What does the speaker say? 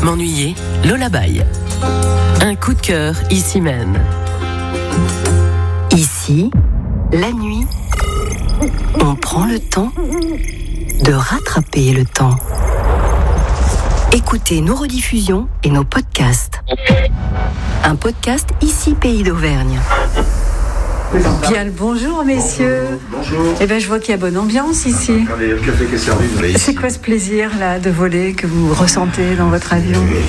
M'ennuyer, Lola Baye. Un coup de cœur ici même. Ici, la nuit, on prend le temps de rattraper le temps. Écoutez nos rediffusions et nos podcasts. Un podcast ici Pays d'Auvergne. Bien le bonjour messieurs. Bonjour. Eh bien je vois qu'il y a bonne ambiance ici. Regardez, le café qui est servi. C'est quoi ce plaisir là de voler que vous ressentez dans votre avion ?